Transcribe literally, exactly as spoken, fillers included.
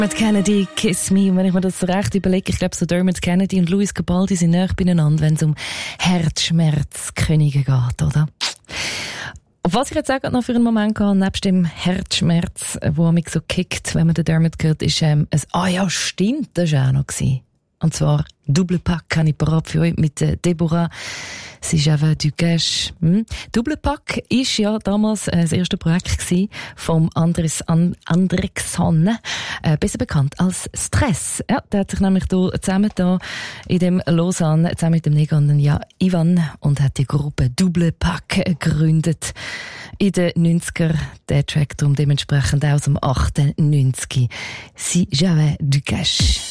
Dermot Kennedy, Kiss Me. Und wenn ich mir das so recht überlege, ich glaube, so Dermot Kennedy und Lewis Capaldi sind nahe beieinander, wenn es um Herzschmerzkönige geht, oder? Was ich jetzt auch noch für einen Moment hatte, nebst dem Herzschmerz, wo mich so kickt, wenn man den Dermot hört, ist ähm, ein «Ah ja, stimmt», das war auch noch gewesen. Und zwar «Double Pack» habe ich parat für euch mit äh, Deborah. «Si j'avais du cash». Hm? «Double Pack» ist ja damals äh, das erste Projekt gewesen vom Andres An- Andrexson, äh, besser bekannt als «Stress». Ja, der hat sich nämlich hier zusammen da in dem Lausanne, zusammen mit dem Negan, ja, Ivan, und hat die Gruppe «Double Pack» gegründet. In den neunziger, der Track drum dementsprechend aus dem achtundneunzig. «Si j'avais du cash».